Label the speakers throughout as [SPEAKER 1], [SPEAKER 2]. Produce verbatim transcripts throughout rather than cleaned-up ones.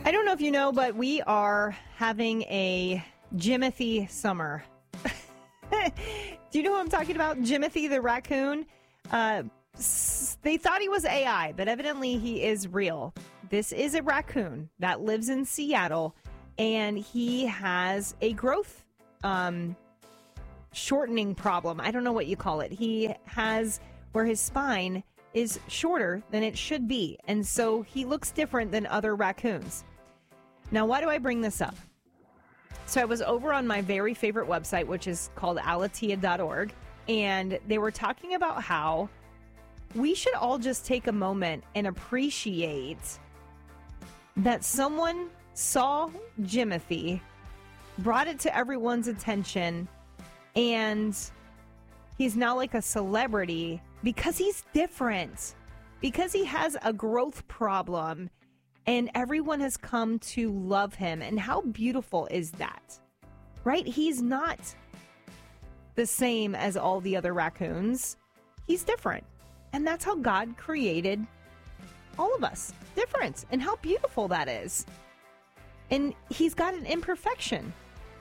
[SPEAKER 1] I don't know if you know, but we are having a Jimothy summer. Do you know who I'm talking about? Jimothy the raccoon. Uh, they thought he was A I, but evidently he is real. This is a raccoon that lives in Seattle, and he has a growth um, shortening problem. I don't know what you call it. He has where his spine is shorter than it should be, and so he looks different than other raccoons. Now, why do I bring this up? So I was over on my very favorite website, which is called alatia dot org, and they were talking about how we should all just take a moment and appreciate that someone saw Jimothy, brought it to everyone's attention, and he's now like a celebrity because he's different, because he has a growth problem. And everyone has come to love him. And how beautiful is that? Right? He's not the same as all the other raccoons. He's different. And that's how God created all of us. Different. And how beautiful that is. And he's got an imperfection.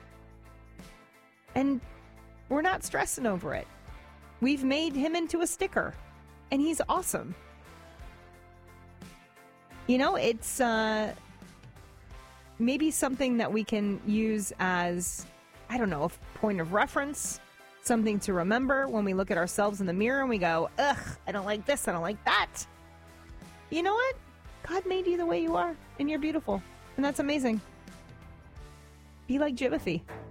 [SPEAKER 1] And we're not stressing over it. We've made him into a sticker. And he's awesome. You know, it's uh, maybe something that we can use as, I don't know, a point of reference, something to remember when we look at ourselves in the mirror and we go, ugh, I don't like this, I don't like that. You know what? God made you the way you are, and you're beautiful, and that's amazing. Be like Jimothy.